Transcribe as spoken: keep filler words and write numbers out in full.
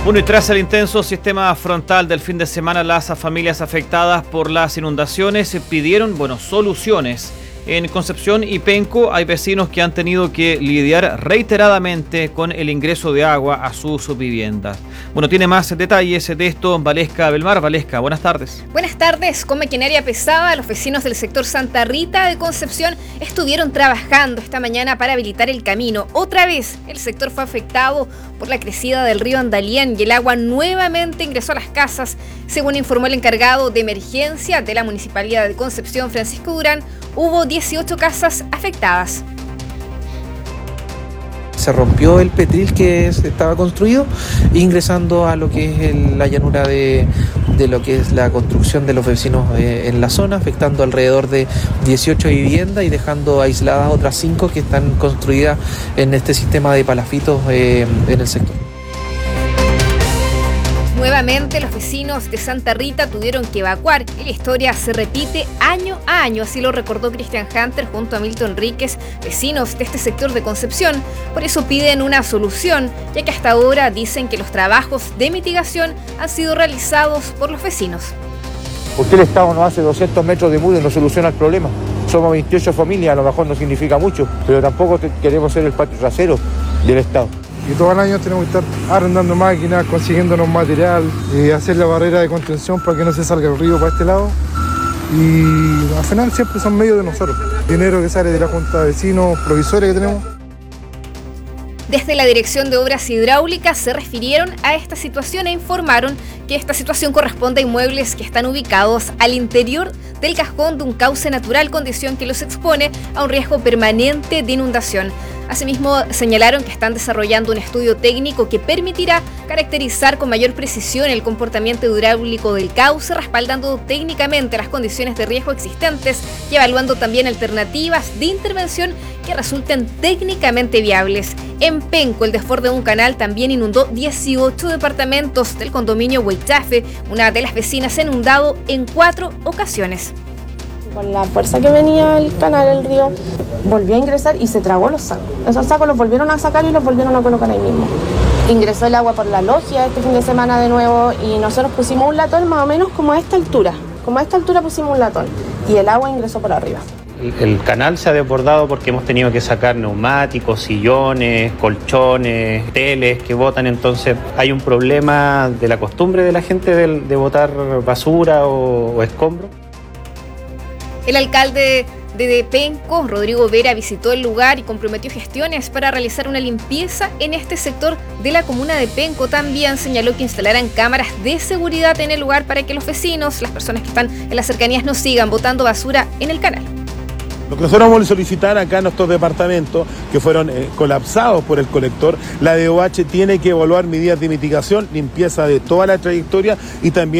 Bueno, y tras el intenso sistema frontal del fin de semana, las familias afectadas por las inundaciones pidieron, bueno, soluciones. En Concepción y Penco hay vecinos que han tenido que lidiar reiteradamente con el ingreso de agua a sus viviendas. Bueno, tiene más detalles de esto Valesca Belmar. Valesca, buenas tardes. Buenas tardes. Con maquinaria pesada, los vecinos del sector Santa Rita de Concepción estuvieron trabajando esta mañana para habilitar el camino. Otra vez, el sector fue afectado por la crecida del río Andalién y el agua nuevamente ingresó a las casas. Según informó el encargado de emergencia de la Municipalidad de Concepción, Francisco Durán, hubo dieciocho casas afectadas. Se rompió el petril que estaba construido, ingresando a lo que es el, la llanura de, de lo que es la construcción de los vecinos eh, en la zona, afectando alrededor de dieciocho viviendas y dejando aisladas otras cinco que están construidas en este sistema de palafitos eh, en el sector. Nuevamente los vecinos de Santa Rita tuvieron que evacuar y la historia se repite año a año, así lo recordó Cristian Hunter junto a Milton Enríquez, vecinos de este sector de Concepción. Por eso piden una solución, ya que hasta ahora dicen que los trabajos de mitigación han sido realizados por los vecinos. ¿Por qué el Estado nos hace doscientos metros de muro y no soluciona el problema? Somos veintiocho familias, a lo mejor no significa mucho, pero tampoco queremos ser el patio trasero del Estado. Y todo el año tenemos que estar arrendando máquinas, consiguiéndonos material, eh, hacer la barrera de contención para que no se salga el río para este lado. Y al final siempre son medios de nosotros. Dinero que sale de la Junta de Vecinos provisores que tenemos. Desde la Dirección de Obras Hidráulicas se refirieron a esta situación e informaron que esta situación corresponde a inmuebles que están ubicados al interior del cajón de un cauce natural, condición que los expone a un riesgo permanente de inundación. Asimismo, señalaron que están desarrollando un estudio técnico que permitirá caracterizar con mayor precisión el comportamiento hidráulico del cauce, respaldando técnicamente las condiciones de riesgo existentes y evaluando también alternativas de intervención que resulten técnicamente viables. En Penco, el desborde de un canal también inundó dieciocho departamentos del condominio Huaychafe. Una de las vecinas se ha inundado en cuatro ocasiones. Con la fuerza que venía el canal, el río, volvió a ingresar y se tragó los sacos. Esos sacos los volvieron a sacar y los volvieron a colocar ahí mismo. Ingresó el agua por la logia este fin de semana de nuevo y nosotros pusimos un latón más o menos como a esta altura. Como a esta altura pusimos un latón y el agua ingresó por arriba. El canal se ha desbordado porque hemos tenido que sacar neumáticos, sillones, colchones, teles que botan, entonces hay un problema de la costumbre de la gente de, de botar basura o, o escombros. El alcalde de Penco, Rodrigo Vera, visitó el lugar y comprometió gestiones para realizar una limpieza en este sector de la comuna de Penco. También señaló que instalarán cámaras de seguridad en el lugar para que los vecinos, las personas que están en las cercanías, no sigan botando basura en el canal. Lo que nosotros vamos a solicitar acá en nuestros departamentos que fueron eh, colapsados por el colector, la D O H tiene que evaluar medidas de mitigación, limpieza de toda la trayectoria y también